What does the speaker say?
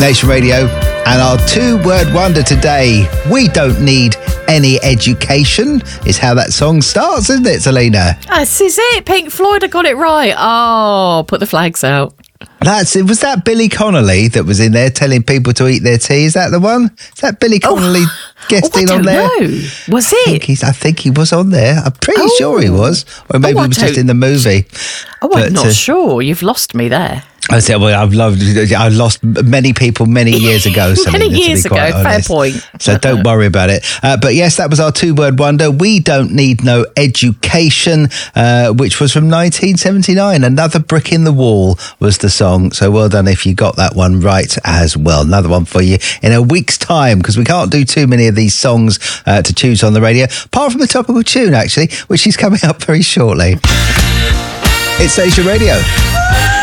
Nation Radio. And our two-word wonder today, we don't need any education, is how that song starts, isn't it, Selena? This is it. Pink Floyd have got it right. Oh, put the flags out. Was that Billy Connolly that was in there telling people to eat their tea? Is that the one? Is that Billy Connolly guesting on there? No, was it? I think he was on there. I'm pretty sure he was. Or maybe he was just in the movie. I'm not sure. You've lost me there. I said, well, I lost many people many years ago. Many years ago, fair point. So don't worry about it. But yes, that was our two-word wonder. We don't need no education, which was from 1979. Another Brick in the Wall was the song. So well done if you got that one right as well. Another one for you in a week's time, because we can't do too many of these songs to choose on the radio, apart from the topical tune, actually, which is coming up very shortly. It's Nation Radio.